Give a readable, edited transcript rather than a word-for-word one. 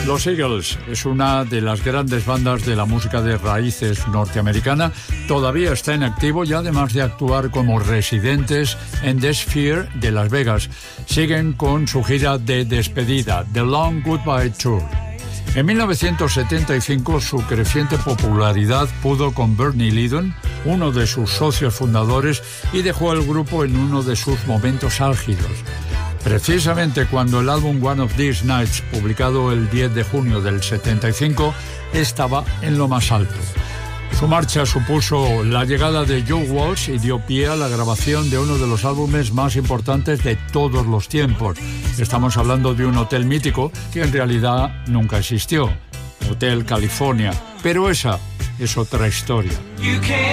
Los Eagles es una de las grandes bandas de la música de raíces norteamericana. Todavía está en activo y además de actuar como residentes en The Sphere de Las Vegas, siguen con su gira de despedida, The Long Goodbye Tour. En 1975 su creciente popularidad pudo con Bernie Leadon, uno de sus socios fundadores, y dejó el grupo en uno de sus momentos álgidos. Precisamente cuando el álbum One of These Nights, publicado el 10 de junio del 75, estaba en lo más alto. Su marcha supuso la llegada de Joe Walsh y dio pie a la grabación de uno de los álbumes más importantes de todos los tiempos. Estamos hablando de un hotel mítico que en realidad nunca existió, Hotel California, pero esa es otra historia.